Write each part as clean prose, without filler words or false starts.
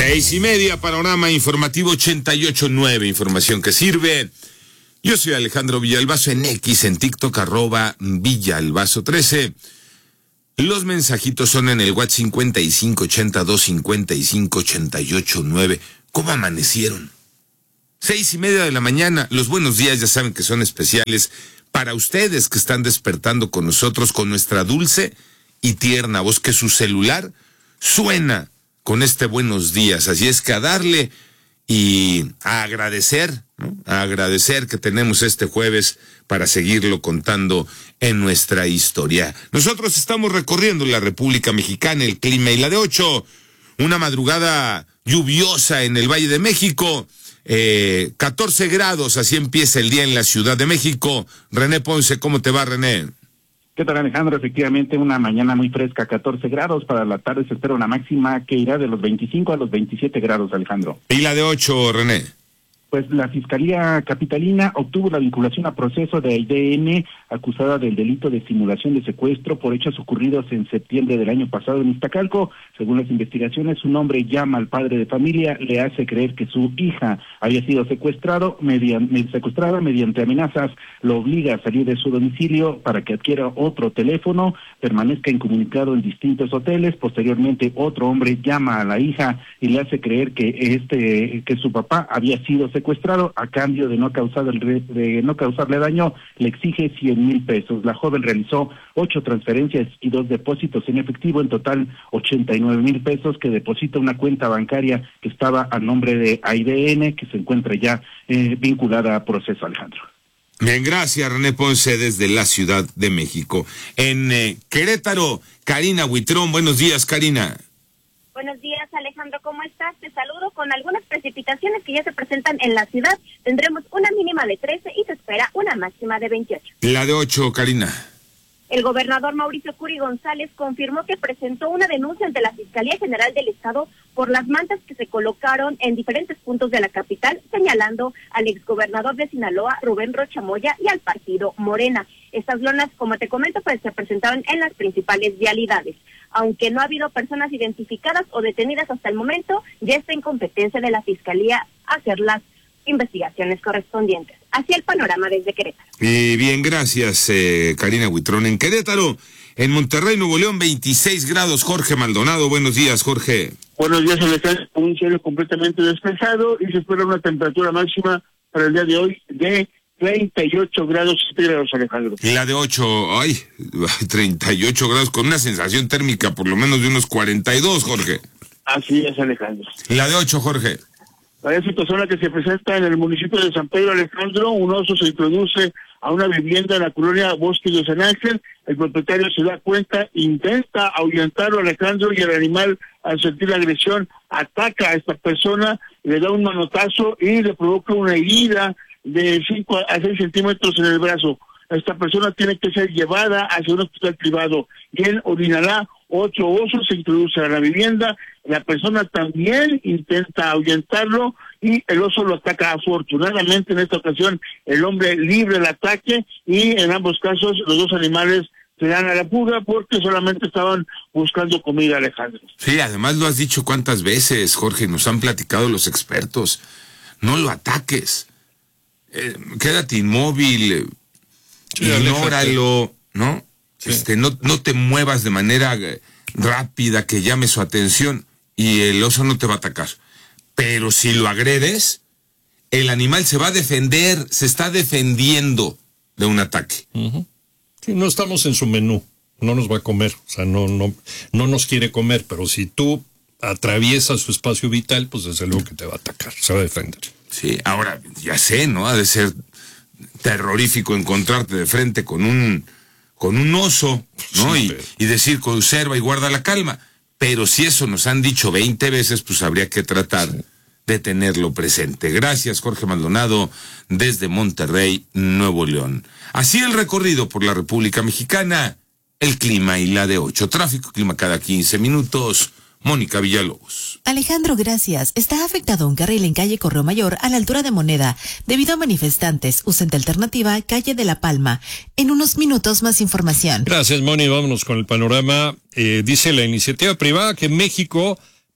6:30, panorama informativo 88.9, información que sirve. Yo soy Alejandro Villalbazo en X, en TikTok, @Villalbazo13. Los mensajitos son en el WhatsApp 5582558889. ¿Cómo amanecieron? 6:30 de la mañana. Los buenos días ya saben que son especiales para ustedes que están despertando con nosotros, con nuestra dulce y tierna voz, que su celular suena con este buenos días. Así es que a darle y a agradecer, ¿no? A agradecer que tenemos este jueves para seguirlo contando en nuestra historia. Nosotros estamos recorriendo la República Mexicana, el clima y la de 8. Una madrugada lluviosa en el Valle de México. 14 grados, así empieza el día en la Ciudad de México. René Ponce, ¿cómo te va, René? ¿Qué tal, Alejandro? Efectivamente, una mañana muy fresca, 14 grados. Para la tarde se espera una máxima que irá de los 25 a los 27 grados, Alejandro. ¿Y la de 8, René? Pues la Fiscalía Capitalina obtuvo la vinculación a proceso de AIDN, acusada del delito de simulación de secuestro por hechos ocurridos en septiembre del año pasado en Iztacalco. Según las investigaciones, un hombre llama al padre de familia, le hace creer que su hija había sido secuestrada mediante amenazas, lo obliga a salir de su domicilio para que adquiera otro teléfono, permanezca incomunicado en distintos hoteles. Posteriormente, otro hombre llama a la hija y le hace creer que su papá había sido secuestrado. A cambio de no causarle daño, le exige 100,000 pesos. La joven realizó 8 transferencias y 2 depósitos en efectivo, en total 89,000 pesos, que deposita una cuenta bancaria que estaba a nombre de AIDN, que se encuentra ya vinculada a proceso, Alejandro. Bien, gracias, René Ponce, desde la Ciudad de México. En Querétaro, Karina Huitrón. Buenos días, Karina. Buenos días, Alejandro, ¿cómo estás? Te saludo con algunas precipitaciones que ya se presentan en la ciudad. Tendremos una mínima de 13 y se espera una máxima de 28. La de 8, Karina. El gobernador Mauricio Curi González confirmó que presentó una denuncia ante la Fiscalía General del Estado por las mantas que se colocaron en diferentes puntos de la capital, señalando al exgobernador de Sinaloa, Rubén Rocha Moya, y al partido Morena. Estas lonas, como te comento, pues se presentaron en las principales vialidades. Aunque no ha habido personas identificadas o detenidas hasta el momento, ya está en competencia de la Fiscalía hacer las investigaciones correspondientes. Así el panorama desde Querétaro. Y bien, gracias, Karina Huitrón. En Querétaro, en Monterrey, Nuevo León, 26 grados. Jorge Maldonado, buenos días, Jorge. Buenos días, Alejandro. Un cielo completamente despejado y se espera una temperatura máxima para el día de hoy de 38 grados centígrados, Alejandro. Y la de 8, 38 grados, con una sensación térmica por lo menos de unos 42, Jorge. Así es, Alejandro. Y la de 8, Jorge. Para esa persona que se presenta en el municipio de San Pedro, Alejandro, un oso se introduce a una vivienda en la colonia Bosque de San Ángel. El propietario se da cuenta, intenta ahuyentarlo, Alejandro, y el animal, al sentir la agresión, ataca a esta persona, le da un manotazo y le provoca una herida de 5 a 6 centímetros en el brazo. Esta persona tiene que ser llevada hacia un hospital privado y él orinará. Otro oso se introduce a la vivienda, la persona también intenta ahuyentarlo y el oso lo ataca. Afortunadamente, en esta ocasión, el hombre libre el ataque y en ambos casos los dos animales se dan a la fuga porque solamente estaban buscando comida, Alejandro. Sí, además lo has dicho cuántas veces, Jorge, nos han platicado los expertos. No lo ataques. Quédate inmóvil, ignóralo, ¿no? Sí. No te muevas de manera rápida que llame su atención y el oso no te va a atacar. Pero si lo agredes, el animal se va a defender, se está defendiendo de un ataque. Uh-huh. Sí, no estamos en su menú, no nos va a comer, o sea, no nos quiere comer, pero si tú atraviesas su espacio vital, pues desde luego que te va a atacar, se va a defender. Sí, ahora, ya sé, ¿no? Ha de ser terrorífico encontrarte de frente con un oso, ¿no? Sí, y decir, conserva y guarda la calma. Pero si eso nos han dicho 20 veces, pues habría que tratar de tenerlo presente. Gracias, Jorge Maldonado, desde Monterrey, Nuevo León. Así el recorrido por la República Mexicana, el clima y la de 8. Tráfico, clima cada 15 minutos. Mónica Villalobos. Alejandro, gracias. Está afectado un carril en calle Correo Mayor a la altura de Moneda. Debido a manifestantes, usen de alternativa calle de La Palma. En unos minutos más información. Gracias, Moni. Vámonos con el panorama. Dice la iniciativa privada que México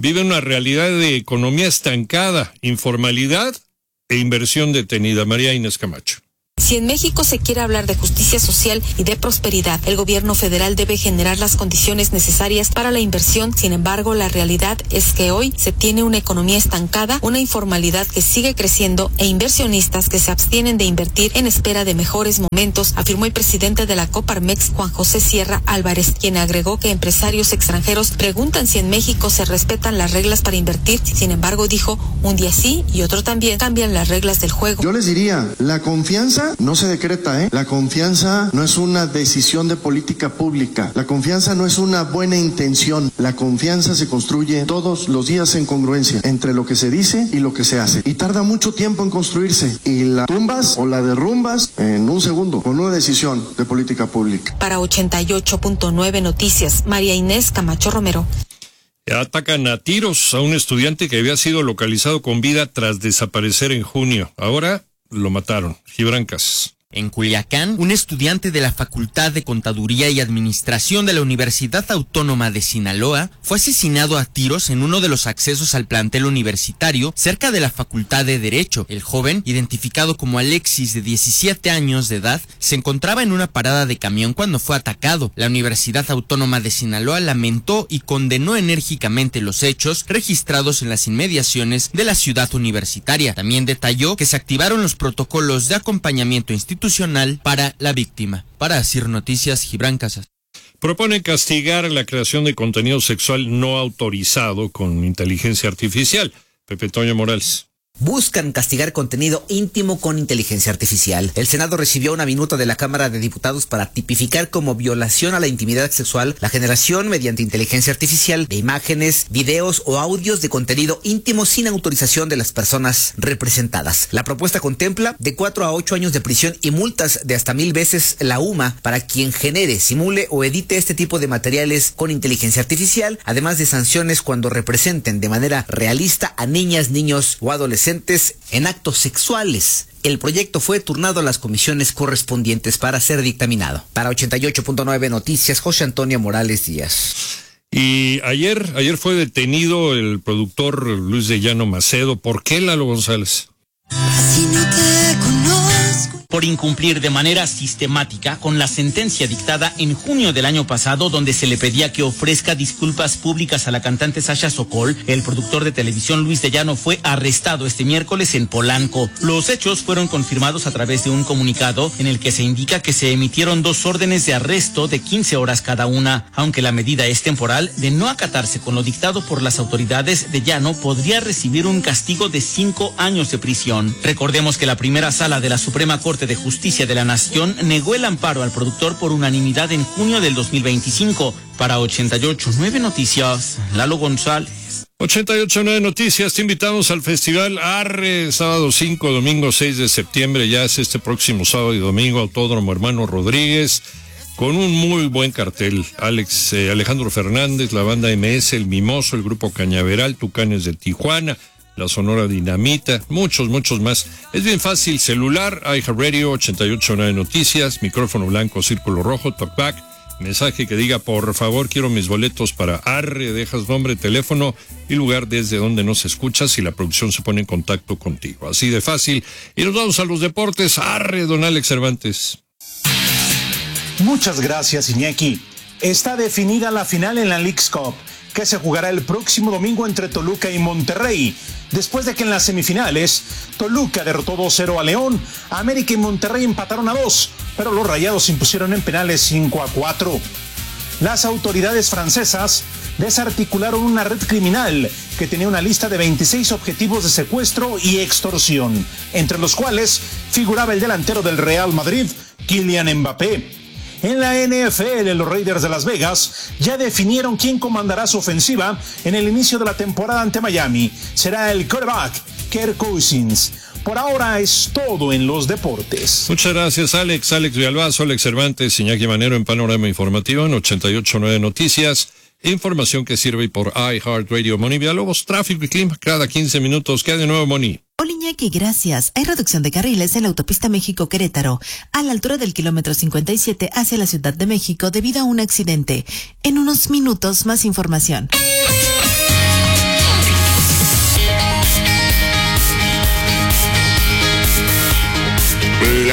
vive una realidad de economía estancada, informalidad e inversión detenida. María Inés Camacho. Si en México se quiere hablar de justicia social y de prosperidad, el gobierno federal debe generar las condiciones necesarias para la inversión. Sin embargo, la realidad es que hoy se tiene una economía estancada, una informalidad que sigue creciendo e inversionistas que se abstienen de invertir en espera de mejores momentos, afirmó el presidente de la Coparmex, Juan José Sierra Álvarez, quien agregó que empresarios extranjeros preguntan si en México se respetan las reglas para invertir. Sin embargo, dijo, un día sí y otro también cambian las reglas del juego. Yo les diría, la confianza no se decreta, La confianza no es una decisión de política pública. La confianza no es una buena intención. La confianza se construye todos los días en congruencia entre lo que se dice y lo que se hace. Y tarda mucho tiempo en construirse. Y la tumbas o la derrumbas en un segundo con una decisión de política pública. Para 88.9 Noticias, María Inés Camacho Romero. Atacan a tiros a un estudiante que había sido localizado con vida tras desaparecer en junio. Ahora lo mataron. Gibran Casas. En Culiacán, un estudiante de la Facultad de Contaduría y Administración de la Universidad Autónoma de Sinaloa fue asesinado a tiros en uno de los accesos al plantel universitario cerca de la Facultad de Derecho. El joven, identificado como Alexis, de 17 años de edad, se encontraba en una parada de camión cuando fue atacado. La Universidad Autónoma de Sinaloa lamentó y condenó enérgicamente los hechos registrados en las inmediaciones de la ciudad universitaria. También detalló que se activaron los protocolos de acompañamiento institucional para la víctima. Para Asir Noticias, Gibran Casas. Propone castigar la creación de contenido sexual no autorizado con inteligencia artificial. Pepe Toño Morales. Buscan castigar contenido íntimo con inteligencia artificial. El Senado recibió una minuta de la Cámara de Diputados para tipificar como violación a la intimidad sexual la generación mediante inteligencia artificial de imágenes, videos o audios de contenido íntimo sin autorización de las personas representadas. La propuesta contempla de 4 a 8 años de prisión y multas de hasta 1000 veces la UMA para quien genere, simule o edite este tipo de materiales con inteligencia artificial, además de sanciones cuando representen de manera realista a niñas, niños o adolescentes en actos sexuales. El proyecto fue turnado a las comisiones correspondientes para ser dictaminado. Para 88.9 Noticias, José Antonio Morales Díaz. Y ayer fue detenido el productor Luis de Llano Macedo. ¿Por qué, Lalo González? Si no te conozco. Por incumplir de manera sistemática con la sentencia dictada en junio del año pasado, donde se le pedía que ofrezca disculpas públicas a la cantante Sasha Sokol, el productor de televisión Luis de Llano fue arrestado este miércoles en Polanco. Los hechos fueron confirmados a través de un comunicado en el que se indica que se emitieron 2 órdenes de arresto de 15 horas cada una. Aunque la medida es temporal, de no acatarse con lo dictado por las autoridades, de Llano podría recibir un castigo de 5 años de prisión. Recordemos que la primera sala de la Suprema Corte de Justicia de la Nación negó el amparo al productor por unanimidad en junio del 2025. Para 88.9 Noticias, Lalo González. 88.9 Noticias, te invitamos al Festival Arre, sábado 5, domingo 6 de septiembre, ya es este próximo sábado y domingo, Autódromo Hermano Rodríguez, con un muy buen cartel. Alejandro Fernández, la banda MS, El Mimoso, el grupo Cañaveral, Tucanes de Tijuana, la Sonora Dinamita, muchos más. Es bien fácil, celular, iHeartRadio, 88.9 Noticias, micrófono blanco, círculo rojo, talkback, mensaje que diga, por favor, quiero mis boletos para Arre, dejas nombre, teléfono y lugar desde donde nos escuchas y la producción se pone en contacto contigo. Así de fácil. Y nos vamos a los deportes. Arre, don Alex Cervantes. Muchas gracias, Iñaki. Está definida la final en la Leagues Cup, que se jugará el próximo domingo entre Toluca y Monterrey, después de que en las semifinales Toluca derrotó 2-0 a León, América y Monterrey empataron a 2, pero los Rayados se impusieron en penales 5-4. Las autoridades francesas desarticularon una red criminal que tenía una lista de 26 objetivos de secuestro y extorsión, entre los cuales figuraba el delantero del Real Madrid, Kylian Mbappé. En la NFL, los Raiders de Las Vegas ya definieron quién comandará su ofensiva en el inicio de la temporada ante Miami. Será el quarterback, Kirk Cousins. Por ahora es todo en los deportes. Muchas gracias, Alex Villalbazo, Alex Cervantes, Iñaki Manero en Panorama Informativo en 88.9 Noticias. Información que sirve por iHeartRadio. Moni Villalobos, tráfico y clima cada 15 minutos. ¿Qué hay de nuevo, Moni? Hola, Iñaki, gracias. Hay reducción de carriles en la autopista México-Querétaro, a la altura del kilómetro 57 hacia la Ciudad de México debido a un accidente. En unos minutos, más información.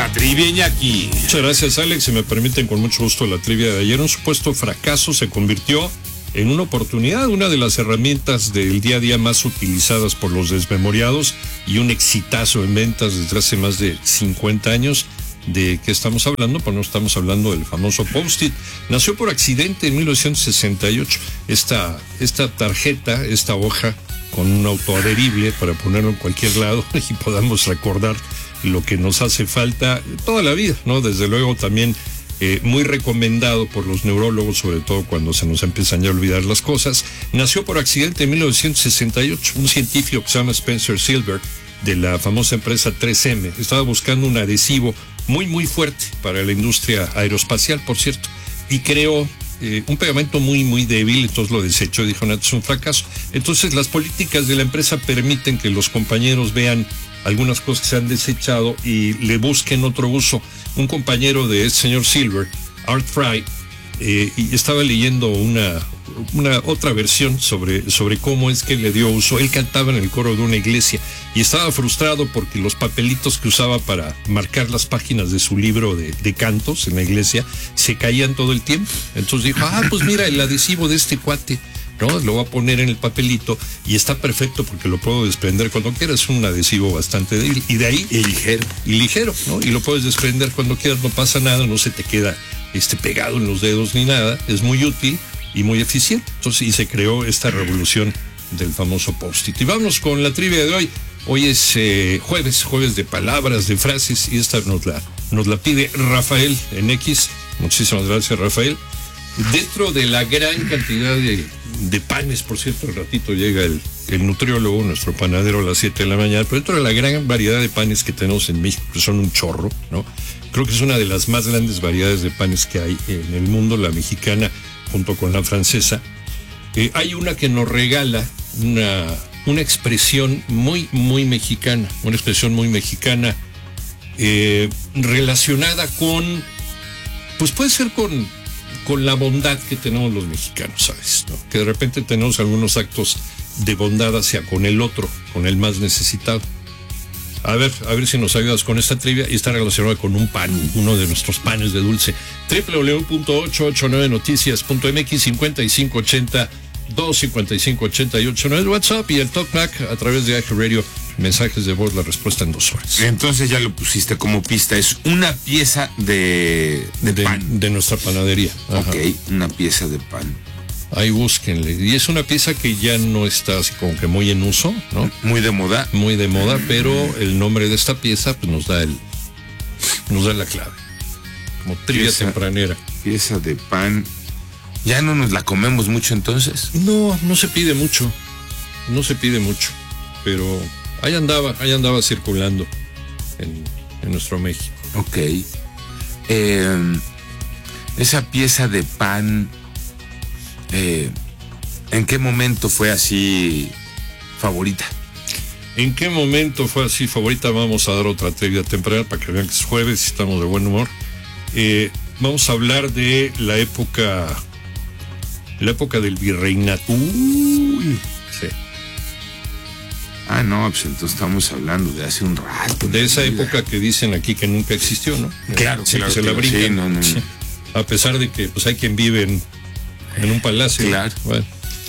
La trivia, Iñaki. Muchas gracias, Alex. Si me permiten, con mucho gusto, la trivia de ayer. Un supuesto fracaso se convirtió en una oportunidad, una de las herramientas del día a día más utilizadas por los desmemoriados y un exitazo en ventas desde hace más de 50 años. ¿De qué estamos hablando? Pues no estamos hablando del famoso Post-it. Nació por accidente en 1968. Esta tarjeta, esta hoja con un autoadherible para ponerlo en cualquier lado y podamos recordar lo que nos hace falta toda la vida, ¿no? Desde luego también muy recomendado por los neurólogos, sobre todo cuando se nos empiezan ya a olvidar las cosas. Nació por accidente en 1968. Un científico que se llama Spencer Silver, de la famosa empresa 3M, estaba buscando un adhesivo muy fuerte para la industria aeroespacial, por cierto, y creó un pegamento muy débil. Entonces lo desechó y dijo, no, es un fracaso. Entonces las políticas de la empresa permiten que los compañeros vean algunas cosas que se han desechado y le busquen otro uso. Un compañero de este señor Silver, Art Fry, y estaba leyendo una otra versión sobre cómo es que le dio uso. Él cantaba en el coro de una iglesia y estaba frustrado porque los papelitos que usaba para marcar las páginas de su libro de cantos en la iglesia se caían todo el tiempo. Entonces dijo, pues mira, el adhesivo de este cuate, ¿no? Lo voy a poner en el papelito y está perfecto porque lo puedo desprender cuando quiera. Es un adhesivo bastante débil y de ahí ligero, ¿no? Y lo puedes desprender cuando quieras, no pasa nada, no se te queda pegado en los dedos ni nada. Es muy útil y muy eficiente. Entonces, y se creó esta revolución del famoso Post-it. Y vamos con la trivia de hoy. Hoy es jueves de palabras, de frases, y esta nos la pide Rafael en X. Muchísimas gracias, Rafael. Dentro de la gran cantidad de panes, por cierto, al ratito llega el nutriólogo, nuestro panadero, a las 7 de la mañana, pero dentro de la gran variedad de panes que tenemos en México, que son un chorro, ¿no? Creo que es una de las más grandes variedades de panes que hay en el mundo, la mexicana junto con la francesa. Hay una que nos regala una expresión muy mexicana, relacionada con, pues puede ser con la bondad que tenemos los mexicanos, ¿sabes? ¿No? Que de repente tenemos algunos actos de bondad hacia con el otro, con el más necesitado. A ver si nos ayudas con esta trivia, y está relacionada con un pan, uno de nuestros panes de dulce. www.889noticias.mx 5580-255-88 es WhatsApp, y el TalkBack a través de AG Radio, mensajes de voz, la respuesta en 2 horas. Entonces ya lo pusiste como pista, es una pieza de pan. De nuestra panadería. Ajá. Ok, una pieza de pan. Ahí búsquenle. Y es una pieza que ya no está así como que muy en uso, ¿no? Muy de moda. Muy de moda, pero el nombre de esta pieza pues nos da la clave. Como trivia tempranera. Pieza de pan. ¿Ya no nos la comemos mucho entonces? No se pide mucho. No se pide mucho. Pero ahí andaba circulando en nuestro México. Ok. Esa pieza de pan, ¿en qué momento fue así favorita? ¿En qué momento fue así favorita? Vamos a dar otra trivia temprana para que vean que es jueves y estamos de buen humor. Vamos a hablar de la época del virreinato. Uy. Sí. No, pues entonces estamos hablando de hace un rato. De esa época que dicen aquí que nunca existió, ¿no? Claro, sí, claro. Se la brincan. Sí, no. Sí. A pesar de que pues hay quien vive en un palacio. Claro. Bueno,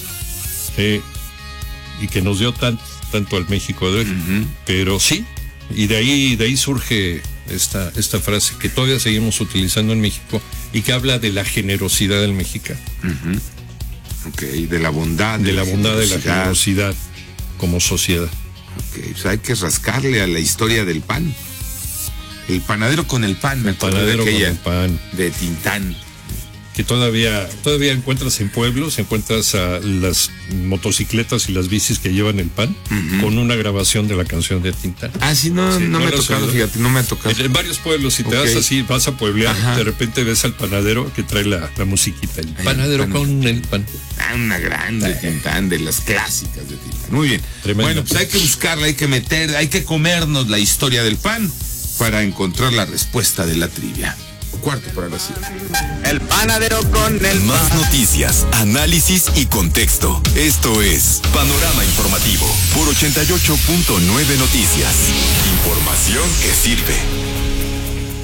y que nos dio tanto al México de hoy. Uh-huh. Pero sí, y de ahí surge esta frase que todavía seguimos utilizando en México y que habla de la generosidad del mexicano. Uh-huh. Ok, de la bondad. De la generosidad como sociedad. Ok, pues hay que rascarle a la historia del pan. El panadero con el pan, el panadero con el pan. De Tintán. Que todavía encuentras en pueblos, encuentras a las motocicletas y las bicis que llevan el pan, uh-huh, con una grabación de la canción de Tintán. No me ha tocado, fíjate, no me ha tocado. En varios pueblos, si te vas así, vas a pueblear, ajá, de repente ves al panadero que trae la musiquita, el panadero con el pan. Una grande Tintán, de las clásicas de Tintán. Muy bien. Tremendo. Bueno, pues hay que buscarla, hay que comernos la historia del pan para encontrar la respuesta de la trivia. 4:45. El panadero con el pan. Más noticias, análisis y contexto. Esto es Panorama Informativo por 88.9 Noticias. Información que sirve.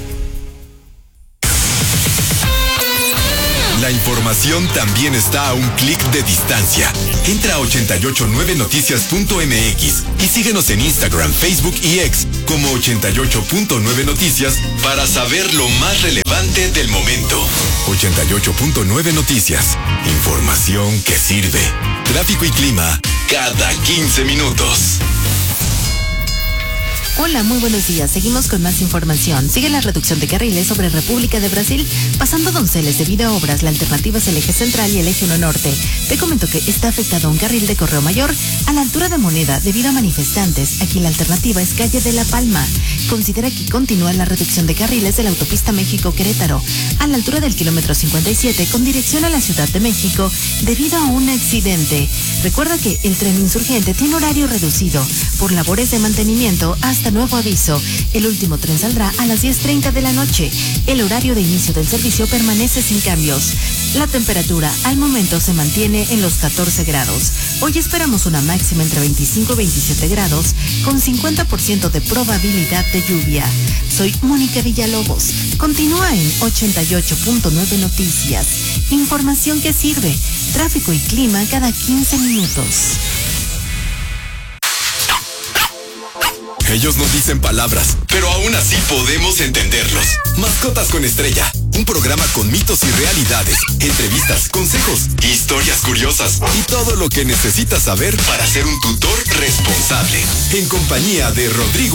La información también está a un clic de distancia. Entra a 889noticias.mx y síguenos en Instagram, Facebook y X como 88.9 Noticias para saber lo más relevante del momento. 88.9 Noticias. Información que sirve. Tráfico y clima cada 15 minutos. Hola, muy buenos días. Seguimos con más información. Sigue la reducción de carriles sobre República de Brasil, pasando Donceles debido a obras. La alternativa es el eje central y el eje 1 norte. Te comento que está afectado un carril de Correo Mayor a la altura de Moneda debido a manifestantes. Aquí la alternativa es calle de La Palma. Considera que continúa la reducción de carriles de la autopista México-Querétaro a la altura del kilómetro 57 con dirección a la Ciudad de México debido a un accidente. Recuerda que el tren insurgente tiene horario reducido por labores de mantenimiento hasta nuevo aviso. El último tren saldrá a las 10:30 de la noche. El horario de inicio del servicio permanece sin cambios. La temperatura al momento se mantiene en los 14 grados. Hoy esperamos una máxima entre 25 y 27 grados con 50% de probabilidad de lluvia. Soy Mónica Villalobos. Continúa en 88.9 Noticias. Información que sirve. Tráfico y clima cada 15 minutos. Ellos no dicen palabras, pero aún así podemos entenderlos. Mascotas con Estrella, un programa con mitos y realidades, entrevistas, consejos, historias curiosas y todo lo que necesitas saber para ser un tutor responsable. En compañía de Rodrigo